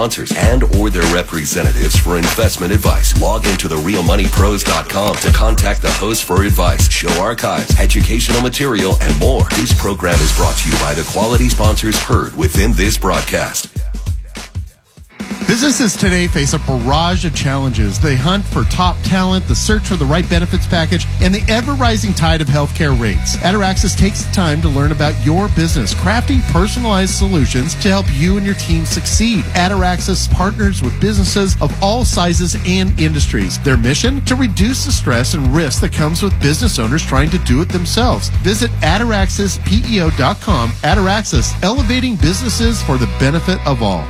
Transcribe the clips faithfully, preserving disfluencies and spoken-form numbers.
Sponsors and or their representatives for investment advice. Log into the real money pros dot com to contact the host for advice, show archives, educational material, and more. This program is brought to you by the quality sponsors heard within this broadcast. Businesses today face a barrage of challenges. They hunt for top talent, the search for the right benefits package, and the ever-rising tide of healthcare rates. Ataraxis takes the time to learn about your business, crafting personalized solutions to help you and your team succeed. Ataraxis partners with businesses of all sizes and industries. Their mission? To reduce the stress and risk that comes with business owners trying to do it themselves. Visit ataraxis P E O dot com. Ataraxis, elevating businesses for the benefit of all.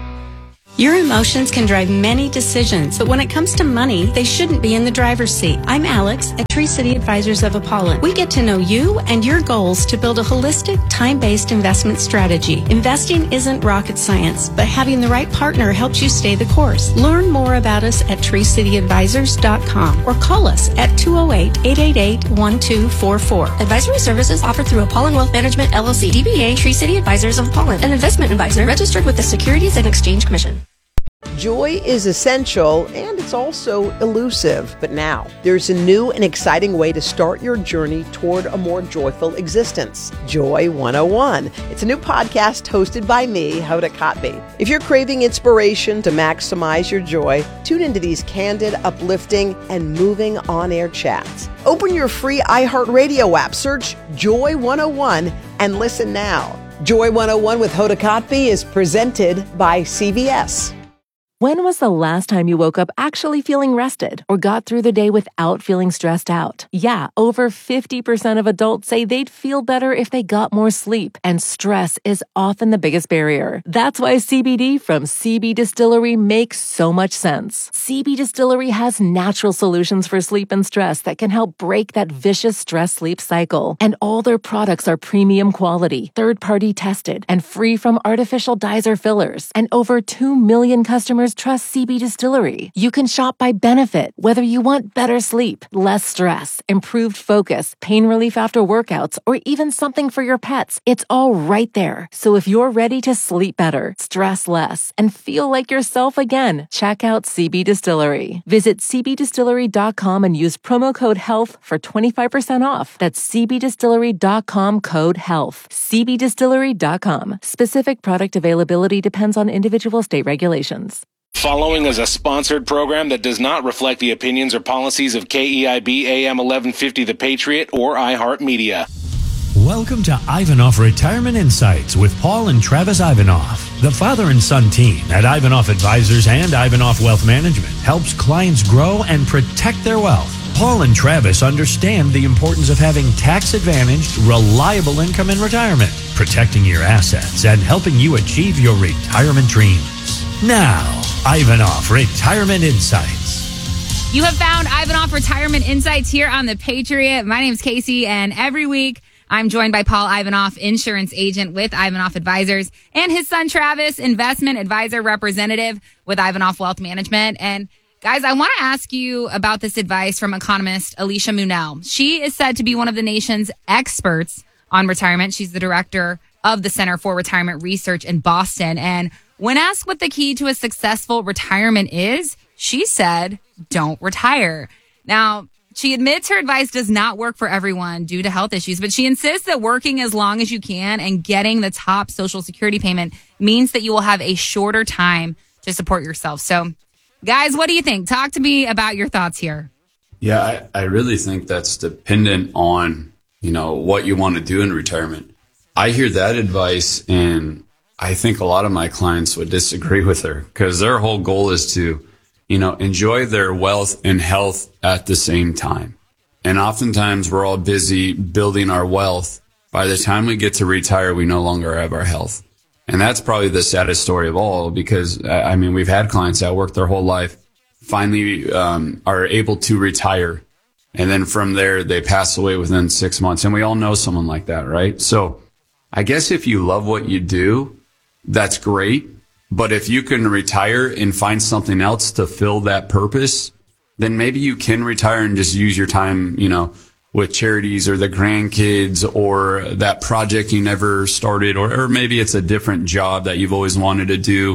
Your emotions can drive many decisions, but when it comes to money, they shouldn't be in the driver's seat. I'm Alex at Tree City Advisors of Apollon. We get to know you and your goals to build a holistic, time-based investment strategy. Investing isn't rocket science, but having the right partner helps you stay the course. Learn more about us at tree city advisors dot com or call us at two oh eight, eight eight eight, one two four four. Advisory services offered through Apollon Wealth Management, L L C, D B A Tree City Advisors of Apollon, an investment advisor registered with the Securities and Exchange Commission. Joy is essential, and it's also elusive. But now, there's a new and exciting way to start your journey toward a more joyful existence. Joy one oh one. It's a new podcast hosted by me, Hoda Kotb. If you're craving inspiration to maximize your joy, tune into these candid, uplifting, and moving on-air chats. Open your free iHeartRadio app, search Joy one oh one, and listen now. Joy one oh one with Hoda Kotb is presented by C V S. When was the last time you woke up actually feeling rested or got through the day without feeling stressed out? Yeah, over fifty percent of adults say they'd feel better if they got more sleep, and stress is often the biggest barrier. That's why C B D from C B Distillery makes so much sense. C B Distillery has natural solutions for sleep and stress that can help break that vicious stress-sleep cycle. And all their products are premium quality, third-party tested, and free from artificial dyes or fillers. And over two million customers trust C B Distillery. You can shop by benefit, whether you want better sleep, less stress, improved focus, pain relief after workouts, or even something for your pets. It's all right there. So if you're ready to sleep better, stress less, and feel like yourself again, check out C B Distillery. Visit c b distillery dot com and use promo code HEALTH for twenty-five percent off. That's c b distillery dot com code HEALTH. c b distillery dot com. Specific product availability depends on individual state regulations. Following is a sponsored program that does not reflect the opinions or policies of K E I B A M eleven fifty The Patriot or iHeartMedia. Welcome to Ivanov Retirement Insights with Paul and Travis Ivanov. The father and son team at Ivanov Advisors and Ivanov Wealth Management helps clients grow and protect their wealth. Paul and Travis understand the importance of having tax-advantaged, reliable income in retirement, protecting your assets, and helping you achieve your retirement dreams. Now, Ivanov Retirement Insights. You have found Ivanov Retirement Insights here on The Patriot. My name's Casey, and every week I'm joined by Paul Ivanov, insurance agent with Ivanov Advisors, and his son Travis, investment advisor representative with Ivanov Wealth Management. And guys, I want to ask you about this advice from economist Alicia Munell. She is said to be one of the nation's experts on retirement. She's the director of the Center for Retirement Research in Boston. And when asked what the key to a successful retirement is, she said, don't retire. Now, she admits her advice does not work for everyone due to health issues, but she insists that working as long as you can and getting the top Social Security payment means that you will have a shorter time to support yourself. So, guys, what do you think? Talk to me about your thoughts here. Yeah, I, I really think that's dependent on, you know, what you want to do in retirement. I hear that advice, and I think a lot of my clients would disagree with her because their whole goal is to, you know, enjoy their wealth and health at the same time. And oftentimes we're all busy building our wealth. By the time we get to retire, we no longer have our health. And that's probably the saddest story of all because, I mean, we've had clients that work their whole life, finally um, are able to retire. And then from there, they pass away within six months. And we all know someone like that, right? So I guess if you love what you do, that's great. But if you can retire and find something else to fill that purpose, then maybe you can retire and just use your time, you know, with charities or the grandkids or that project you never started, or, or maybe it's a different job that you've always wanted to do.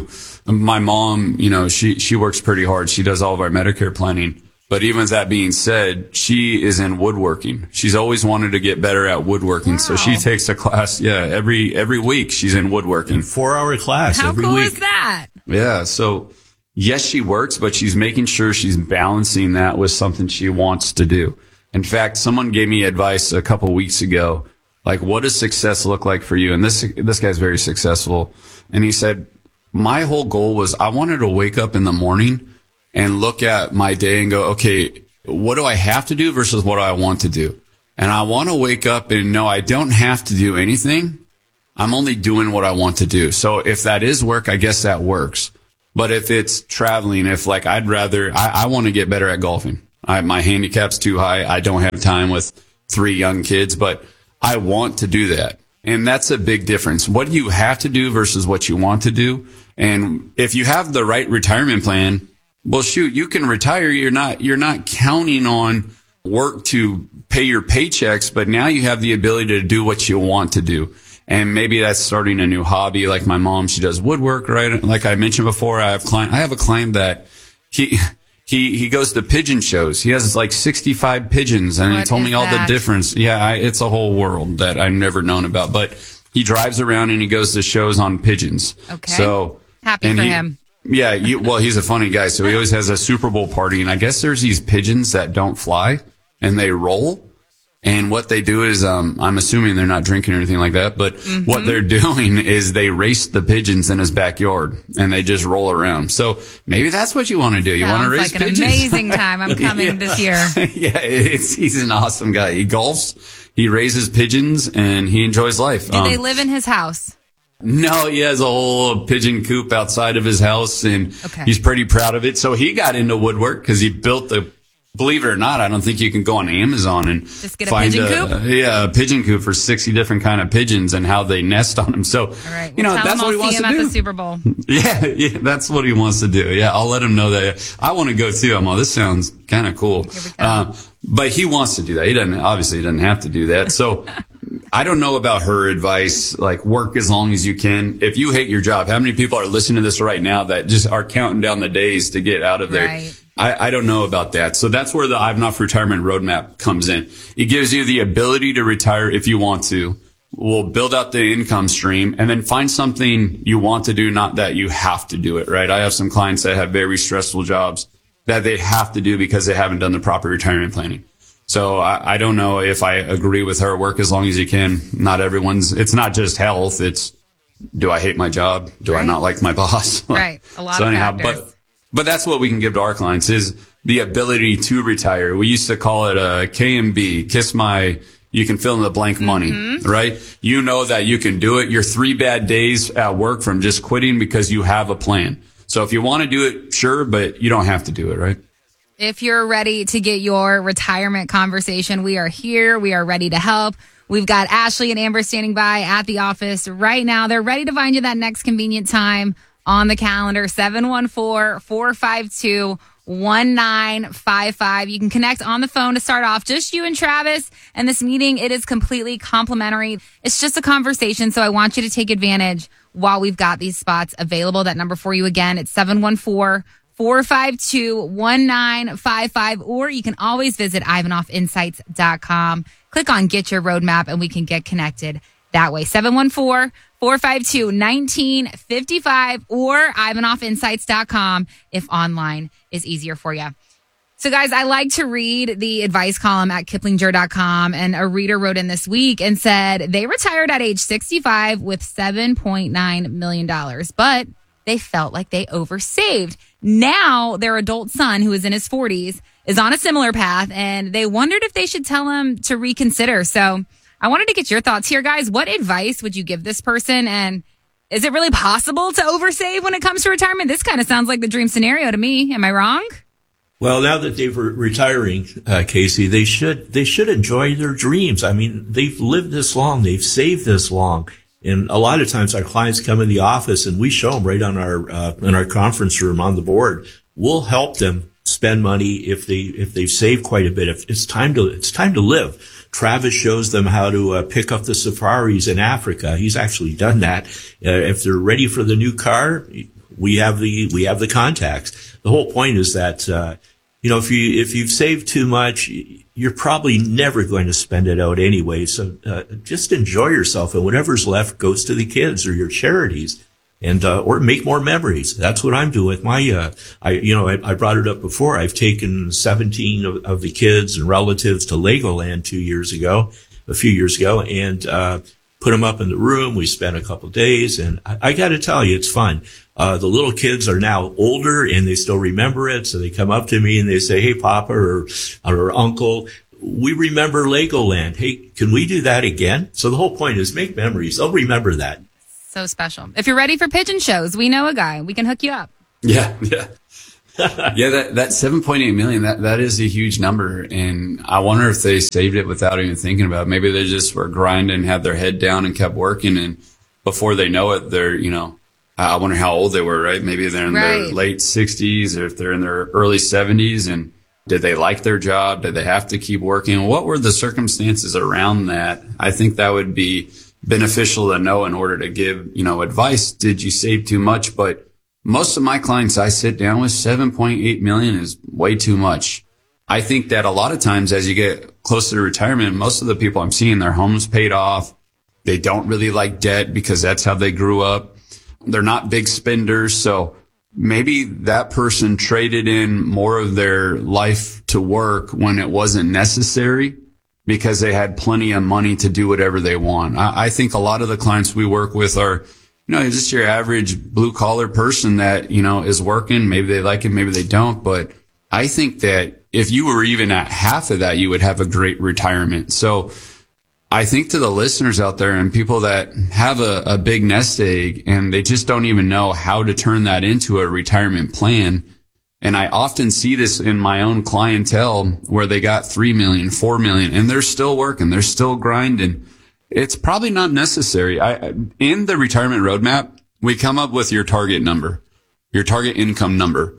my mom, you know, she, she works pretty hard. She does all of our Medicare planning. But even with that being said, she is in woodworking. She's always wanted to get better at woodworking. Wow. So she takes a class. Yeah. Every, every week she's in woodworking. Four hour class How every cool week. is that? Yeah. So yes, she works, but she's making sure she's balancing that with something she wants to do. In fact, someone gave me advice a couple weeks ago, like, what does success look like for you? And this, this guy's very successful. And he said, my whole goal was I wanted to wake up in the morning and look at my day and go, okay, what do I have to do versus what do I want to do? And I want to wake up and know I don't have to do anything. I'm only doing what I want to do. So if that is work, I guess that works. But if it's traveling, if like I'd rather, I, I want to get better at golfing. I, my handicap's too high. I don't have time with three young kids, but I want to do that. And that's a big difference. What do you have to do versus what you want to do? And if you have the right retirement plan, well, shoot, you can retire. You're not, you're not counting on work to pay your paychecks, but now you have the ability to do what you want to do. And maybe that's starting a new hobby. Like my mom, she does woodwork, right? Like I mentioned before, I have client, I have a client that he, he, he goes to pigeon shows. He has like sixty-five pigeons and what he told me all that? the difference. Yeah, I, it's a whole world that I've never known about, but he drives around and he goes to shows on pigeons. Okay. So happy for he, him. Yeah, you, well, he's a funny guy, so he always has a Super Bowl party, and I guess there's these pigeons that don't fly, and they roll, and what they do is, um, I'm assuming they're not drinking or anything like that, but mm-hmm. what they're doing is they race the pigeons in his backyard, and they just roll around. So maybe that's what you want to do. You want to race like an pigeons? Amazing time. I'm coming yeah. this year. Yeah, it's, he's an awesome guy. He golfs, he raises pigeons, and he enjoys life. Do um, they live in his house? No, he has a whole pigeon coop outside of his house, and okay. he's pretty proud of it. So he got into woodwork because he built the, believe it or not, I don't think you can go on Amazon and just get a find pigeon a, coop? Yeah, a pigeon coop for sixty different kind of pigeons and how they nest on them. So, all right. you know, well, that's what he wants to him do. At the Super Bowl. Yeah, yeah, that's what he wants to do. Yeah, I'll let him know that. I want to go too. I'm all, this sounds kind of cool. Um, but he wants to do that. He doesn't, obviously he doesn't have to do that. So, I don't know about her advice, like work as long as you can. If you hate your job, how many people are listening to this right now that just are counting down the days to get out of there? Right. I, I don't know about that. So that's where the Ivanhoff Retirement Roadmap comes in. It gives you the ability to retire if you want to. We'll build out the income stream and then find something you want to do, not that you have to do it, right? I have some clients that have very stressful jobs that they have to do because they haven't done the proper retirement planning. So I, I don't know if I agree with her. Work as long as you can. Not everyone's, it's not just health. It's, do I hate my job? Do right. I not like my boss? Right. A lot so of anyhow, factors. but, but that's what we can give to our clients is the ability to retire. We used to call it a K M B, kiss my, you can fill in the blank money, mm-hmm. right? You know that you can do it. Your three bad days at work from just quitting because you have a plan. So if you want to do it, sure, but you don't have to do it, right? If you're ready to get your retirement conversation, we are here. We are ready to help. We've got Ashley and Amber standing by at the office right now. They're ready to find you that next convenient time on the calendar, seven one four, four five two, one nine five five. You can connect on the phone to start off, just you and Travis. And this meeting, it is completely complimentary. It's just a conversation, so I want you to take advantage while we've got these spots available. That number for you again, it's seven one four, four five two, one nine five five, or you can always visit Ivanhoff Insights dot com. Click on Get Your Roadmap and we can get connected that way. seven one four, four five two, one nine five five or Ivanhoff Insights dot com if online is easier for you. So guys, I like to read the advice column at Kiplinger dot com, and a reader wrote in this week and said they retired at age sixty-five with seven point nine million dollars, but they felt like they oversaved. Now their adult son, who is in his forties, is on a similar path, and they wondered if they should tell him to reconsider. So I wanted to get your thoughts here, guys. What advice would you give this person? And is it really possible to oversave when it comes to retirement? This kind of sounds like the dream scenario to me. Am I wrong? Well, now that they're retiring, uh, Casey, they should, they should enjoy their dreams. I mean, they've lived this long. They've saved this long. And a lot of times our clients come in the office and we show them right on our, uh, in our conference room on the board. We'll help them spend money if they, if they've saved quite a bit. If it's time to, it's time to live. Travis shows them how to uh, pick up the safaris in Africa. He's actually done that. Uh, if they're ready for the new car, we have the, we have the contacts. The whole point is that, uh, you know, if you, if you've saved too much, you're probably never going to spend it out anyway. So, uh, just enjoy yourself, and whatever's left goes to the kids or your charities, and, uh, or make more memories. That's what I'm doing with my, uh, I, you know, I, I brought it up before. I've taken seventeen of, of the kids and relatives to Legoland two years ago, a few years ago, and, uh, put them up in the room. We spent a couple of days, and I, I got to tell you, it's fun. Uh, the little kids are now older and they still remember it. So they come up to me and they say, "Hey, Papa or, or Uncle, we remember Legoland. Hey, can we do that again?" So the whole point is make memories. They'll remember that. So special. If you're ready for pigeon shows, we know a guy. We can hook you up. Yeah. Yeah. yeah. That, that seven point eight million, that, that is a huge number. And I wonder if they saved it without even thinking about it. Maybe they just were grinding, had their head down and kept working. And before they know it, they're, you know, I wonder how old they were, right? Maybe they're in right. their late sixties, or if they're in their early seventies, and did they like their job? Did they have to keep working? What were the circumstances around that? I think that would be beneficial to know in order to give, you know, advice. Did you save too much? But most of my clients I sit down with, seven point eight million is way too much. I think that a lot of times as you get closer to retirement, most of the people I'm seeing, their homes paid off. They don't really like debt because that's how they grew up. They're not big spenders. So maybe that person traded in more of their life to work when it wasn't necessary because they had plenty of money to do whatever they want. I, I think a lot of the clients we work with are, you know, just your average blue collar person that, you know, is working. Maybe they like it, maybe they don't. But I think that if you were even at half of that, you would have a great retirement. So I think to the listeners out there and people that have a, a big nest egg and they just don't even know how to turn that into a retirement plan. And I often see this in my own clientele where they got three million, four million, and they're still working. They're still grinding. It's probably not necessary. I, in the retirement roadmap, we come up with your target number, your target income number.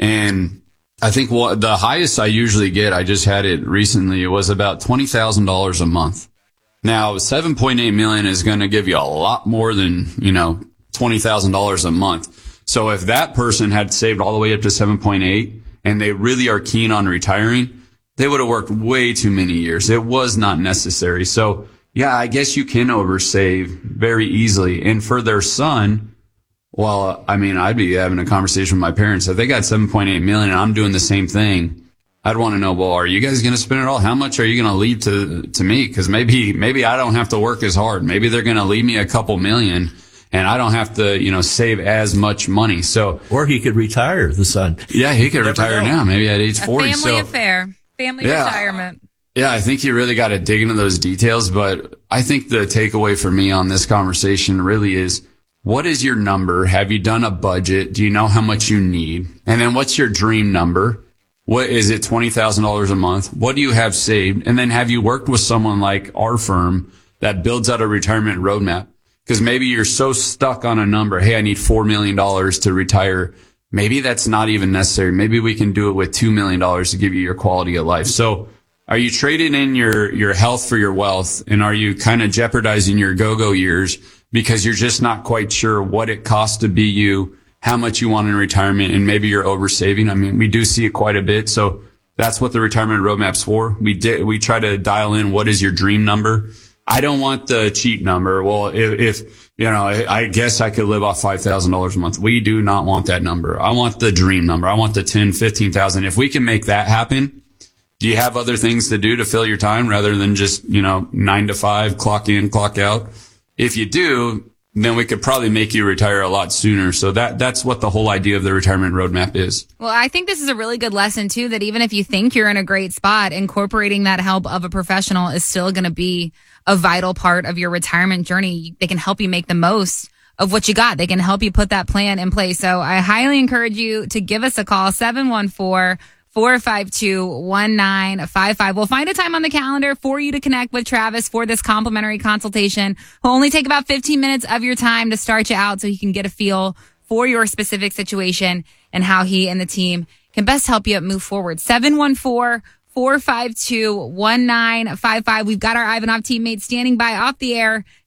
And I think what the highest I usually get, I just had it recently, it was about twenty thousand dollars a month. Now, seven point eight million is going to give you a lot more than, you know, twenty thousand dollars a month. So if that person had saved all the way up to seven point eight and they really are keen on retiring, they would have worked way too many years. It was not necessary. So yeah, I guess you can oversave very easily. And for their son, well, I mean, I'd be having a conversation with my parents. If they got seven point eight million and I'm doing the same thing, I'd want to know, well, are you guys going to spend it all? How much are you going to leave to, to me? Cause maybe, maybe I don't have to work as hard. Maybe they're going to leave me a couple million and I don't have to, you know, save as much money. So, or he could retire, the son. Yeah, he could retire now, maybe at age forty. A family so, affair, family yeah, retirement. Yeah, I think you really got to dig into those details. But I think the takeaway for me on this conversation really is, what is your number? Have you done a budget? Do you know how much you need? And then what's your dream number? What is it? twenty thousand dollars a month. What do you have saved? And then have you worked with someone like our firm that builds out a retirement roadmap? Because maybe you're so stuck on a number. Hey, I need four million dollars to retire. Maybe that's not even necessary. Maybe we can do it with two million dollars to give you your quality of life. So are you trading in your, your health for your wealth? And are you kind of jeopardizing your go-go years because you're just not quite sure what it costs to be you, how much you want in retirement, and maybe you're oversaving? I mean, we do see it quite a bit. So that's what the retirement roadmap's for. We did, we try to dial in what is your dream number. I don't want the cheat number. Well, if, if you know, I guess I could live off five thousand dollars a month. We do not want that number. I want the dream number. I want the ten, fifteen thousand. If we can make that happen, do you have other things to do to fill your time rather than just, you know, nine to five, clock in, clock out? If you do, then we could probably make you retire a lot sooner. So that, that's what the whole idea of the retirement roadmap is. Well, I think this is a really good lesson too, that even if you think you're in a great spot, incorporating that help of a professional is still going to be a vital part of your retirement journey. They can help you make the most of what you got. They can help you put that plan in place. So I highly encourage you to give us a call, seven one four, four five two, one nine five five. We'll find a time on the calendar for you to connect with Travis for this complimentary consultation. He'll only take about fifteen minutes of your time to start you out so he can get a feel for your specific situation and how he and the team can best help you move forward. seven one four, four five two, one nine five five. We've got our Ivanov teammates standing by off the air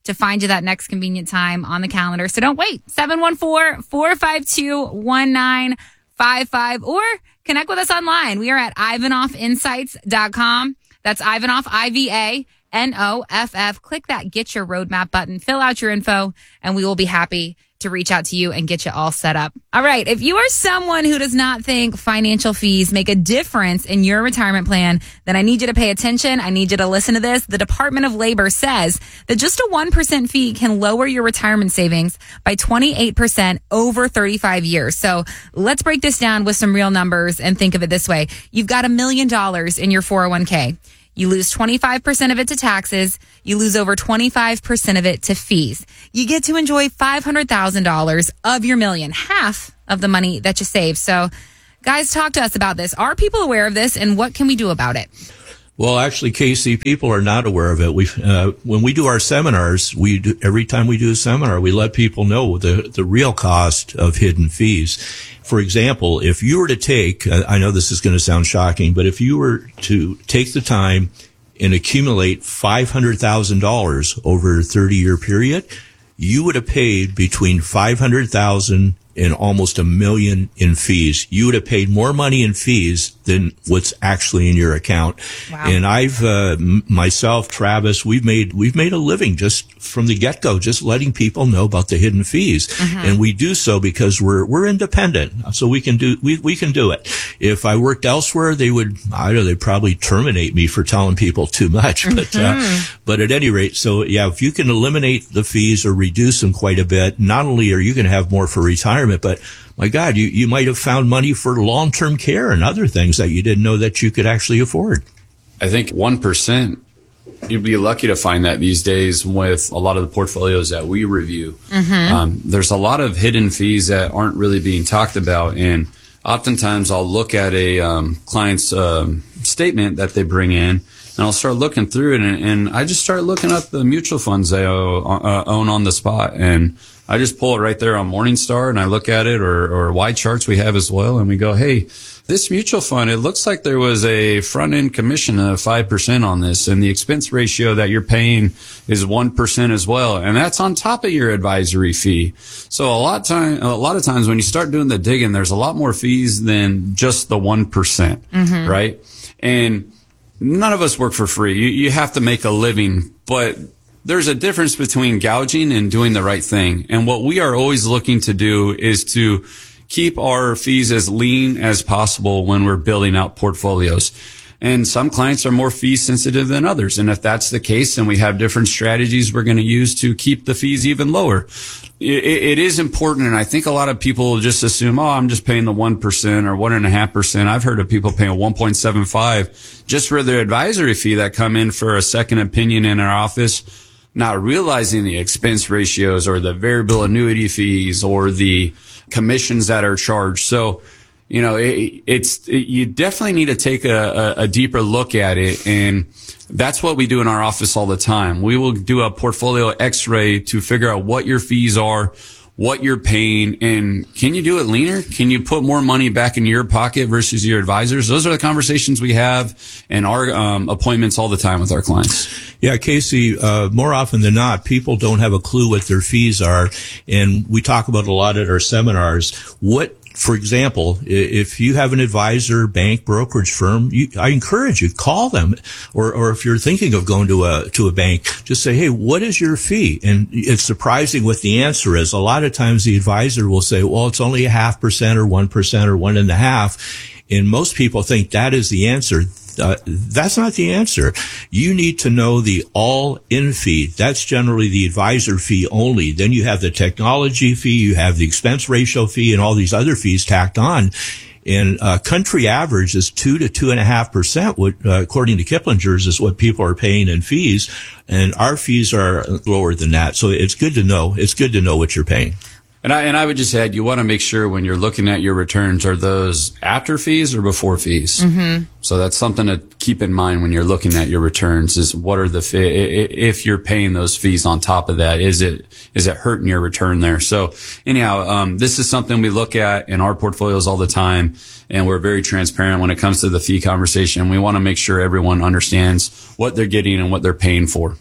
to find you that next convenient time on the calendar. So don't wait. seven one four, four five two, one nine five five or connect with us online. We are at ivanoff insights dot com. That's Ivanoff, I V A N O F F. Click that Get Your Roadmap button, fill out your info, and we will be happy to reach out to you and get you all set up. All right. If you are someone who does not think financial fees make a difference in your retirement plan, then I need you to pay attention. I need you to listen to this. The Department of Labor says that just a one percent fee can lower your retirement savings by twenty-eight percent over thirty-five years. So let's break this down with some real numbers and think of it this way. You've got a million dollars in your four oh one k. You lose twenty-five percent of it to taxes. You lose over twenty-five percent of it to fees. You get to enjoy five hundred thousand dollars of your million, half of the money that you save. So, guys, talk to us about this. Are people aware of this, and what can we do about it? Well, actually, Casey, people are not aware of it. We, uh, when we do our seminars, we do, every time we do a seminar, we let people know the, the real cost of hidden fees. For example, if you were to take, uh, I know this is going to sound shocking, but if you were to take the time and accumulate five hundred thousand dollars over a thirty year period, you would have paid between five hundred thousand dollars and almost a million in fees. You would have paid more money in fees than what's actually in your account. Wow. And I've, uh, m- myself, Travis, we've made, we've made a living just from the get-go, just letting people know about the hidden fees. Mm-hmm. And we do so because we're, we're independent. So we can do, we, we can do it. If I worked elsewhere, they would, I don't know, they'd probably terminate me for telling people too much. But, mm-hmm. uh, but at any rate, so yeah, if you can eliminate the fees or reduce them quite a bit, not only are you going to have more for retirement, but my God, you, you might have found money for long-term care and other things that you didn't know that you could actually afford. I think one percent, you'd be lucky to find that these days with a lot of the portfolios that we review. Mm-hmm. Um, there's a lot of hidden fees that aren't really being talked about. And oftentimes I'll look at a um, client's um, statement that they bring in, and I'll start looking through it, and, and I just start looking up the mutual funds they own, uh, own on the spot. And I just pull it right there on Morningstar, and I look at it, or, or Y charts we have as well, and we go, hey, this mutual fund, it looks like there was a front-end commission of five percent on this, and the expense ratio that you're paying is one percent as well, and that's on top of your advisory fee. So a lot of time, a lot of times when you start doing the digging, there's a lot more fees than just the one percent, mm-hmm. right? And none of us work for free. You, you have to make a living, but there's a difference between gouging and doing the right thing. And what we are always looking to do is to keep our fees as lean as possible when we're building out portfolios. And some clients are more fee sensitive than others. And if that's the case, then we have different strategies we're going to use to keep the fees even lower. It, it is important. And I think a lot of people just assume, oh, I'm just paying the one percent or one point five percent. I've heard of people paying one point seven five just for their advisory fee that come in for a second opinion in our office, not realizing the expense ratios or the variable annuity fees or the commissions that are charged. So, you know, it, it's, it, you definitely need to take a, a, a deeper look at it. And that's what we do in our office all the time. We will do a portfolio x-ray to figure out what your fees are, what you're paying, and can you do it leaner? Can you put more money back in your pocket versus your advisors? Those are the conversations we have in our um, appointments all the time with our clients. Yeah, Casey, uh, more often than not, people don't have a clue what their fees are. And we talk about a lot at our seminars. What, for example, if you have an advisor, bank, brokerage firm, you, I encourage you, call them. Or, or if you're thinking of going to a, to a bank, just say, hey, what is your fee? And it's surprising what the answer is. A lot of times the advisor will say, well, it's only a half percent or one percent or one and a half. And most people think that is the answer. Uh, that's not the answer. You need to know the all-in fee. That's generally the advisor fee only. Then you have the technology fee, you have the expense ratio fee, and all these other fees tacked on. And uh, country average is two to two and a half percent. What, uh, according to Kiplinger's, is what people are paying in fees, and our fees are lower than that. So it's good to know. It's good to know what you're paying. And I, and I would just add, you want to make sure when you're looking at your returns, are those after fees or before fees? Mm-hmm. So that's something to keep in mind when you're looking at your returns, is what are the fee, if you're paying those fees on top of that, is it, is it hurting your return there? So anyhow, um, this is something we look at in our portfolios all the time, and we're very transparent when it comes to the fee conversation. We want to make sure everyone understands what they're getting and what they're paying for.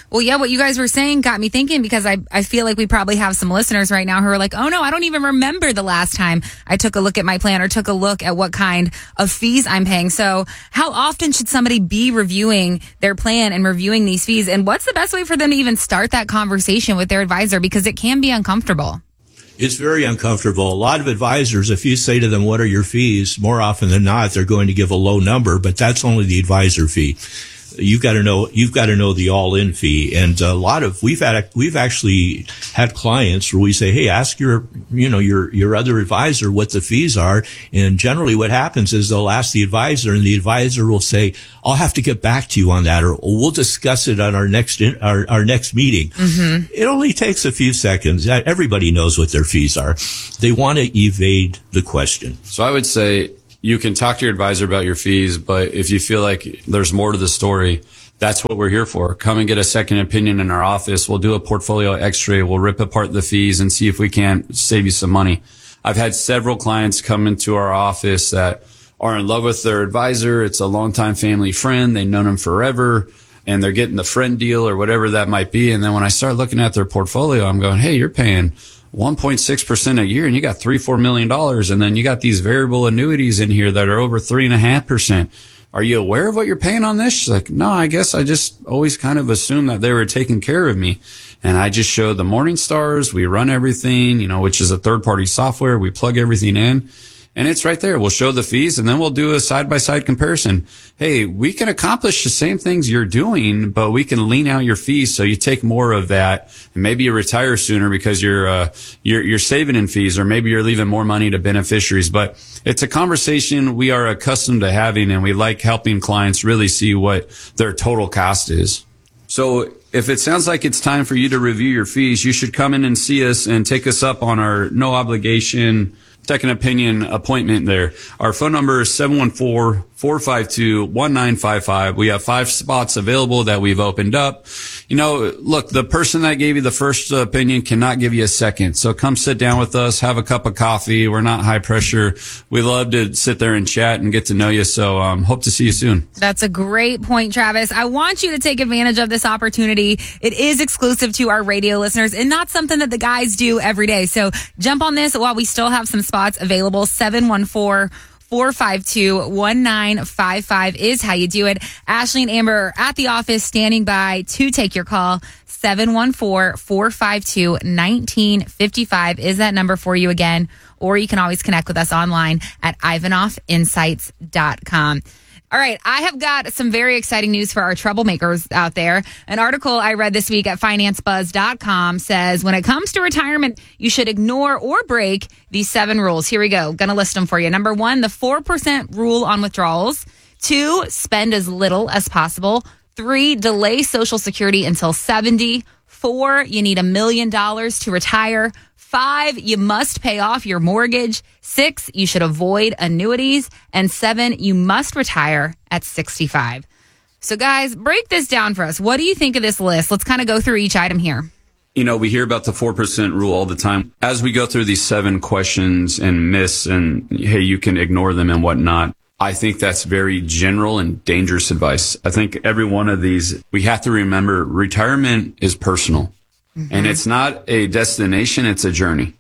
Well, yeah, what you guys were saying got me thinking, because I, I feel like we probably have some listeners right now who are like, oh no, I don't even remember the last time I took a look at my plan or took a look at what kind of fees I'm paying. So how often should somebody be reviewing their plan and reviewing these fees? And what's the best way for them to even start that conversation with their advisor? Because it can be uncomfortable. It's very uncomfortable. A lot of advisors, if you say to them, what are your fees? More often than not, they're going to give a low number, but that's only the advisor fee. You've got to know, you've got to know the all-in fee. And a lot of, we've had, we've actually had clients where we say, hey, ask your, you know, your, your other advisor what the fees are. And generally what happens is they'll ask the advisor, and the advisor will say, I'll have to get back to you on that, or we'll discuss it on our next, our, our next meeting. Mm-hmm. It only takes a few seconds. Everybody knows what their fees are. They want to evade the question. So I would say, you can talk to your advisor about your fees, but if you feel like there's more to the story, that's what we're here for. Come and get a second opinion in our office. We'll do a portfolio x-ray. We'll rip apart the fees and see if we can't save you some money. I've had several clients come into our office that are in love with their advisor. It's a longtime family friend. They've known him forever, and they're getting the friend deal or whatever that might be. And then when I start looking at their portfolio, I'm going, hey, you're paying one point six percent a year, and you got three, four million dollars. And then you got these variable annuities in here that are over three and a half percent. Are you aware of what you're paying on this? She's like, no, I guess I just always kind of assumed that they were taking care of me. And I just showed the Morningstars. We run everything, you know, which is a third party software. We plug everything in. And it's right there. We'll show the fees, and then we'll do a side-by-side comparison. Hey, we can accomplish the same things you're doing, but we can lean out your fees so you take more of that, and maybe you retire sooner because you're uh, you're you're saving in fees, or maybe you're leaving more money to beneficiaries. But it's a conversation we are accustomed to having, and we like helping clients really see what their total cost is. So if it sounds like it's time for you to review your fees, you should come in and see us and take us up on our no obligation second opinion appointment there. Our phone number is seven one four, four five two, one nine five five. We have five spots available that we've opened up. You know, look, the person that gave you the first opinion cannot give you a second. So come sit down with us, have a cup of coffee. We're not high pressure. We love to sit there and chat and get to know you. So um, hope to see you soon. That's a great point, Travis. I want you to take advantage of this opportunity. It is exclusive to our radio listeners and not something that the guys do every day. So jump on this while we still have some spots available. seven one four, four five two, one nine five five is how you do it. Ashley and Amber are at the office standing by to take your call. seven one four, four five two, one nine five five is that number for you again. Or you can always connect with us online at ivanoff insights dot com. All right, I have got some very exciting news for our troublemakers out there. An article I read this week at finance buzz dot com says when it comes to retirement, you should ignore or break these seven rules. Here we go. Going to list them for you. Number one, the four percent rule on withdrawals. Two, spend as little as possible. Three, delay Social Security until seventy. Four, you need a million dollars to retire. Five, you must pay off your mortgage. Six, you should avoid annuities. And seven, you must retire at sixty-five. So guys, break this down for us. What do you think of this list? Let's kind of go through each item here. You know, we hear about the four percent rule all the time. As we go through these seven questions and myths and, hey, you can ignore them and whatnot, I think that's very general and dangerous advice. I think every one of these, we have to remember retirement is personal. Mm-hmm. And it's not a destination, it's a journey.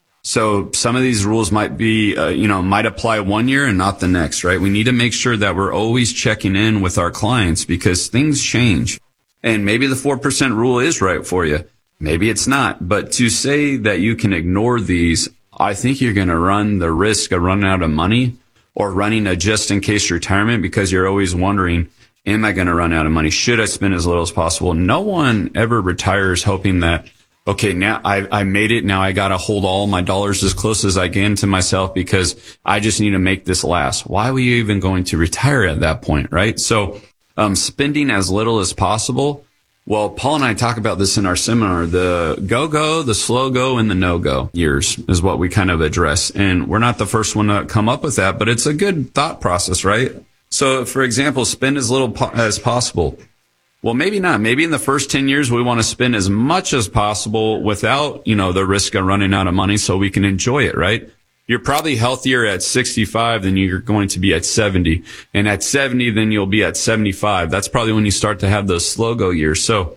So some of these rules might be, uh, you know, might apply one year and not the next, right? We need to make sure that we're always checking in with our clients because things change. And maybe the four percent rule is right for you. Maybe it's not. But to say that you can ignore these, I think you're going to run the risk of running out of money or running a just-in-case retirement because you're always wondering, am I going to run out of money? Should I spend as little as possible? No one ever retires hoping that, okay, now I, I made it. Now I got to hold all my dollars as close as I can to myself because I just need to make this last. Why were you even going to retire at that point, right? So um, spending as little as possible. Well, Paul and I talk about this in our seminar. The go-go, the slow-go, and the no-go years is what we kind of address. And we're not the first one to come up with that, but it's a good thought process, right? So, for example, spend as little po- as possible. Well, maybe not. Maybe in the first ten years, we want to spend as much as possible without, you know, the risk of running out of money so we can enjoy it, right? You're probably healthier at sixty-five than you're going to be at seventy. And at seventy, then you'll be at seventy-five. That's probably when you start to have those slow-go years. So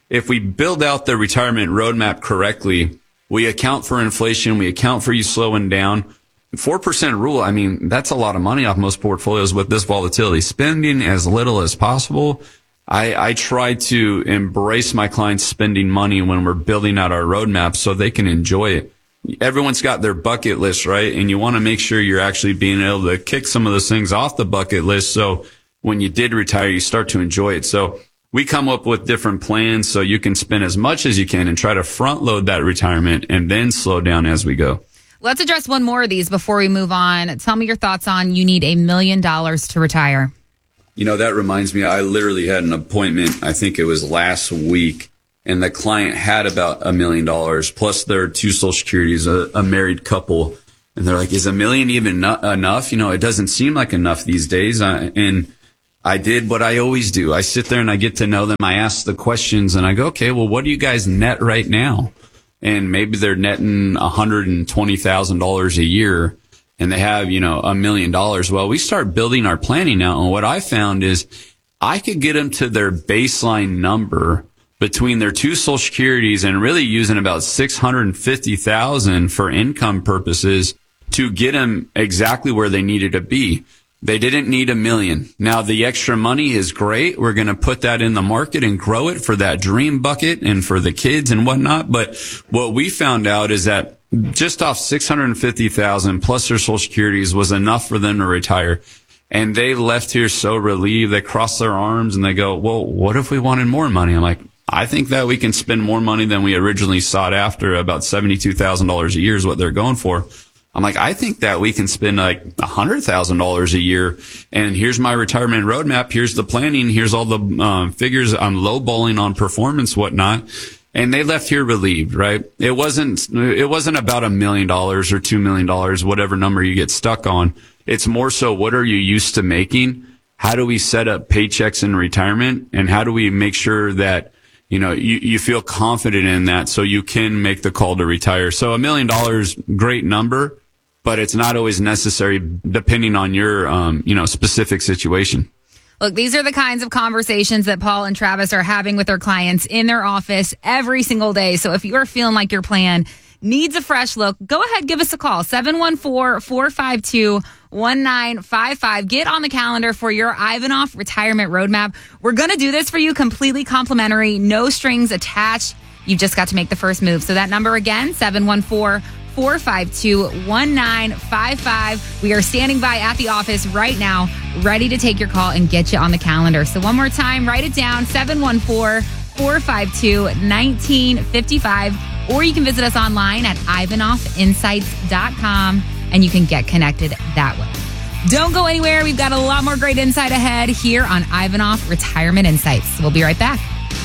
if we build out the retirement roadmap correctly, we account for inflation, we account for you slowing down. four percent rule, I mean, that's a lot of money off most portfolios with this volatility. Spending as little as possible. I, I try to embrace my clients spending money when we're building out our roadmap so they can enjoy it. Everyone's got their bucket list, right? And you want to make sure you're actually being able to kick some of those things off the bucket list. So when you did retire, you start to enjoy it. So we come up with different plans so you can spend as much as you can and try to front load that retirement and then slow down as we go. Let's address one more of these before we move on. Tell me your thoughts on you need a million dollars to retire. You know, that reminds me, I literally had an appointment, I think it was last week, and the client had about a million dollars plus their two social securities, a, a married couple. And they're like, is a million even not enough? You know, it doesn't seem like enough these days. I, and I did what I always do. I sit there and I get to know them. I ask the questions and I go, okay, well, what do you guys net right now? And maybe they're netting one hundred twenty thousand dollars a year and they have, you know, a million dollars. Well, we start building our planning out. And what I found is I could get them to their baseline number between their two social securities and really using about six hundred fifty thousand dollars for income purposes to get them exactly where they needed to be. They didn't need a million. Now, the extra money is great. We're going to put that in the market and grow it for that dream bucket and for the kids and whatnot. But what we found out is that just off six hundred fifty thousand dollars plus their social securities was enough for them to retire. And they left here so relieved. They crossed their arms and they go, well, what if we wanted more money? I'm like, I think that we can spend more money than we originally sought after. About seventy-two thousand dollars a year is what they're going for. I'm like, I think that we can spend like one hundred thousand dollars a year. And here's my retirement roadmap. Here's the planning. Here's all the um, figures. I'm lowballing on performance, whatnot. And they left here relieved, right? It wasn't, it wasn't about a million dollars or two million dollars, whatever number you get stuck on. It's more so, what are you used to making? How do we set up paychecks in retirement? And how do we make sure that, you know, you, you feel confident in that so you can make the call to retire? So a million dollars, great number, but it's not always necessary depending on your, um, you know, specific situation. Look, these are the kinds of conversations that Paul and Travis are having with their clients in their office every single day. So if you're feeling like your plan needs a fresh look, go ahead, give us a call, seven one four, four five two, one nine five five. Get on the calendar for your Ivanhoff Retirement Roadmap. We're going to do this for you completely complimentary, no strings attached. You've just got to make the first move. So that number again, seven one four, four five two, one nine five five. We are standing by at the office right now, ready to take your call and get you on the calendar. So one more time, write it down, seven one four, four five two, one nine five five. Or you can visit us online at ivanhoff insights dot com and you can get connected that way. Don't go anywhere. We've got a lot more great insight ahead here on Ivanhoff Retirement Insights. We'll be right back.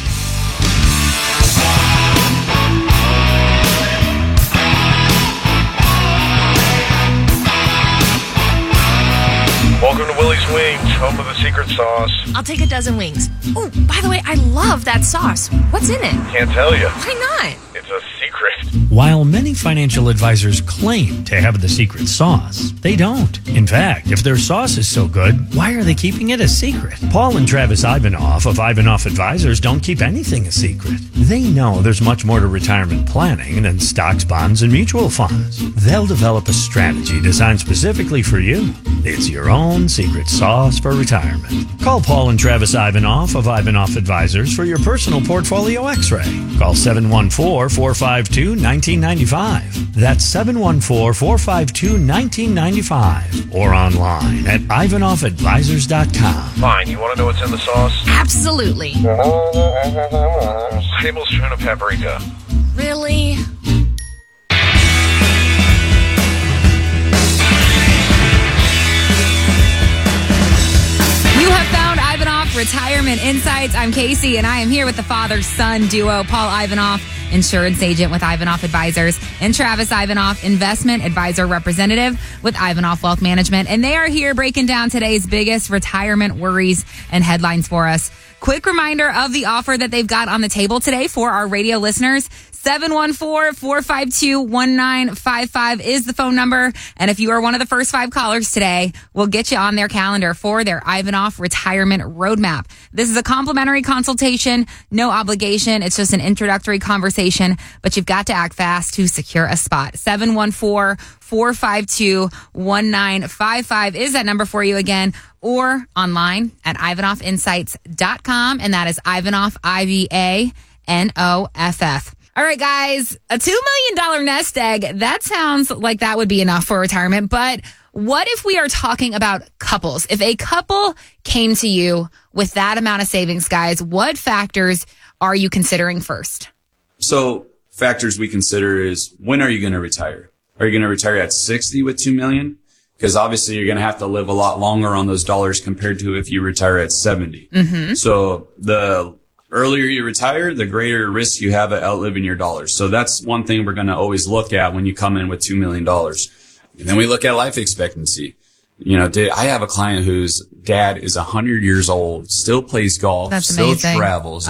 Welcome to Willie's Wings, home of the secret sauce. I'll take a dozen wings. Oh, by the way, I love that sauce. What's in it? Can't tell you. Why not? It's a secret. While many financial advisors claim to have the secret sauce, they don't. In fact, if their sauce is so good, why are they keeping it a secret? Paul and Travis Ivanhoff of Ivanhoff Advisors don't keep anything a secret. They know there's much more to retirement planning than stocks, bonds, and mutual funds. They'll develop a strategy designed specifically for you. It's your own secret sauce for retirement. Call Paul and Travis Ivanhoff of Ivanhoff Advisors for your personal portfolio x-ray. Call seven one four, four five two, one nine nine five. That's seven one four, four five two, one nine nine five. Or online at ivanhoff advisors dot com. Fine, you want to know what's in the sauce? Absolutely. Tablespoon of paprika. Really? You have found Ivanhoff Retirement Insights. I'm Casey, and I am here with the father-son duo, Paul Ivanhoff, insurance agent with Ivanhoff Advisors, and Travis Ivanhoff, investment advisor representative with Ivanhoff Wealth Management. And they are here breaking down today's biggest retirement worries and headlines for us. Quick reminder of the offer that they've got on the table today for our radio listeners. seven one four, four five two, one nine five five is the phone number. And if you are one of the first five callers today, we'll get you on their calendar for their Ivanhoff Retirement Roadmap. This is a complimentary consultation, no obligation. It's just an introductory conversation, but you've got to act fast to secure a spot. seven one four, four five two, one nine five five is that number for you again, or online at Ivanhoff Insights dot com. And that is Ivanhoff, I V A N O F F. All right, guys, a two million dollars nest egg. That sounds like that would be enough for retirement. But what if we are talking about couples? If a couple came to you with that amount of savings, guys, what factors are you considering first? So factors we consider is, when are you going to retire? Are you going to retire at sixty with two million dollars? Because obviously you're going to have to live a lot longer on those dollars compared to if you retire at seventy. Mm-hmm. So the earlier you retire, the greater risk you have at outliving your dollars. So that's one thing we're going to always look at when you come in with two million dollars. And then we look at life expectancy. You know, I have a client whose dad is one hundred years old, still plays golf, That's still amazing. travels.